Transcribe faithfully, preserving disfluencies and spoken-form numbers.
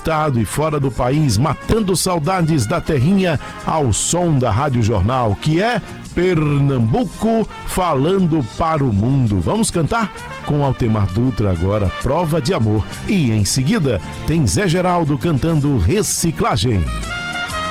estado e fora do país, matando saudades da terrinha ao som da Rádio Jornal, que é Pernambuco falando para o mundo. Vamos cantar com Altemar Dutra agora, Prova de Amor. E em seguida tem Zé Geraldo cantando Reciclagem.